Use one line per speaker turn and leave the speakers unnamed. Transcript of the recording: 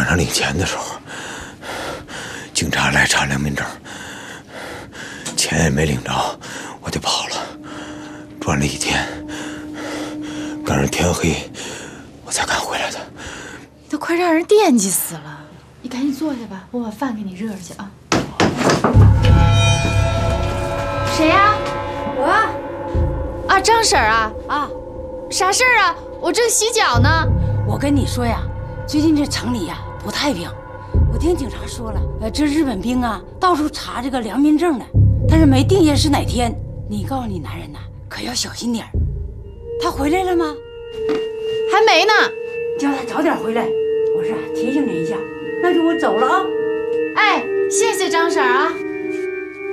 上领钱的时候，警察来查良民证，钱也没领着，我就跑了，转了一天，赶上天黑，我才敢回来的。
都快让人惦记死了，你赶紧坐下吧，我把饭给你热热去啊。谁呀？
我
啊，张婶儿啊。
啊，
啥事儿啊？我正洗脚呢。
我跟你说呀，最近这城里呀不太平。我听警察说了，这日本兵啊到处查这个良民证呢，但是没定下是哪天。你告诉你男人呐，可要小心点儿。他回来了吗？
还没呢。
叫他早点回来。我是提醒你一下，那就我走了啊。
哎，谢谢张婶儿啊。